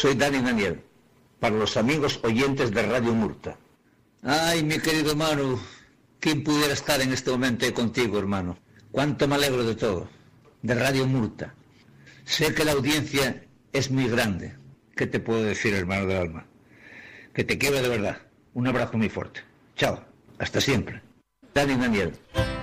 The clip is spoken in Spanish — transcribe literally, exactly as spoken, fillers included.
Soy Dani Daniel, para los amigos oyentes de Radio Murta. Ay, mi querido Manu, ¿quién pudiera estar en este momento ahí contigo, hermano? Cuánto me alegro de todo, de Radio Murta. Sé que la audiencia es muy grande. ¿Qué te puedo decir, hermano del alma? Que te quiero de verdad. Un abrazo muy fuerte. Chao, hasta siempre. Dani Daniel.